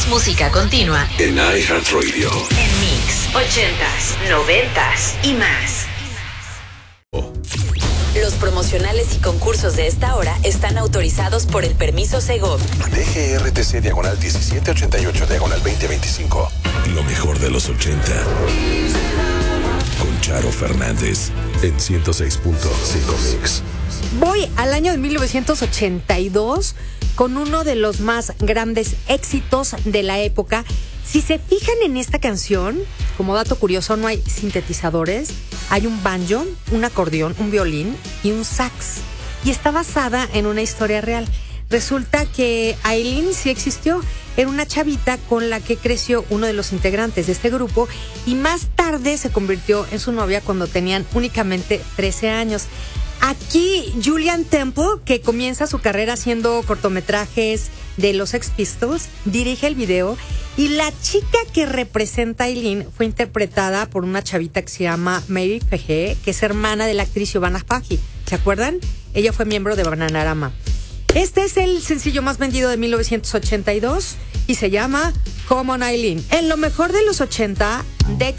música continua en iHeartRadio. En Mix 80s, 90s y más. Los promocionales y concursos de esta hora están autorizados por el permiso Segov. DGRTC /1788/2025. Lo mejor de los 80. Con Charo Fernández en 106.5 Mix. Voy al año de 1982 con uno de los más grandes éxitos de la época. Si se fijan en esta canción, como dato curioso, no hay sintetizadores, hay un banjo, un acordeón, un violín y un sax. Y está basada en una historia real. Resulta que Aileen sí existió. Era una chavita con la que creció uno de los integrantes de este grupo y más tarde se convirtió en su novia cuando tenían únicamente 13 años. Aquí Julian Temple, que comienza su carrera haciendo cortometrajes de los Sex Pistols, dirige el video y la chica que representa a Aileen fue interpretada por una chavita que se llama Mary P.G., que es hermana de la actriz Giovanna Paggi. ¿Se acuerdan? Ella fue miembro de Bananarama. Este es el sencillo más vendido de 1982 y se llama Come On Aileen. En lo mejor de los 80, Dex